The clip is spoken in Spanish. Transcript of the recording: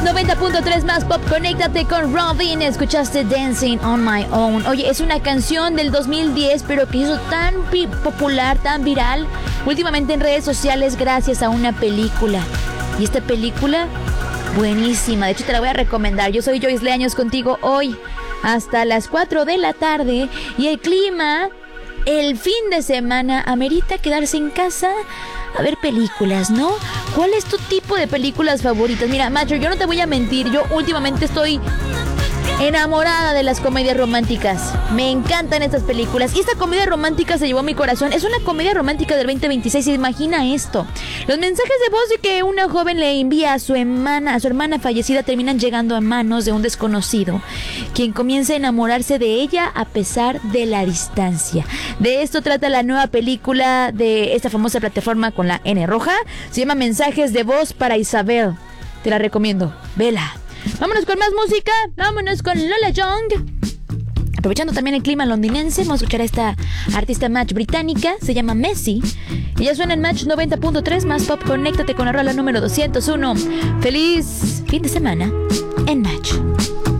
90.3 más pop, conéctate con Robin. Escuchaste Dancing on My Own. Oye, es una canción del 2010, pero que hizo tan popular, tan viral últimamente en redes sociales gracias a una película. Y esta película, buenísima. De hecho, te la voy a recomendar. Yo soy Joyce Leaños contigo hoy hasta las 4 de la tarde. Y el clima, el fin de semana, amerita quedarse en casa a ver películas, ¿no? ¿Cuál es tu tipo de películas favoritas? Mira, macho, yo no te voy a mentir, yo últimamente estoy enamorada de las comedias románticas. Me encantan estas películas. Y esta comedia romántica se llevó a mi corazón. Es una comedia romántica del 2026. ¿Se imagina esto? Los mensajes de voz de que una joven le envía a su hermana fallecida terminan llegando a manos de un desconocido, quien comienza a enamorarse de ella a pesar de la distancia. De esto trata la nueva película de esta famosa plataforma con la N roja. Se llama Mensajes de voz para Isabel. Te la recomiendo. Vela. Vámonos con más música, vámonos con Lola Young. Aprovechando también el clima londinense, vamos a escuchar a esta artista match británica, se llama Messi. Ella suena en Match 90.3 más pop, conéctate con la rola número 201. Feliz fin de semana en Match.